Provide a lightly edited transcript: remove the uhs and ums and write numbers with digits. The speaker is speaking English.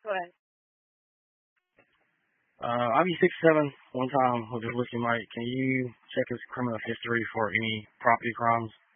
Go ahead. I'll be 6'7", one time with a listing Mike. Can you check his criminal history for any property crimes?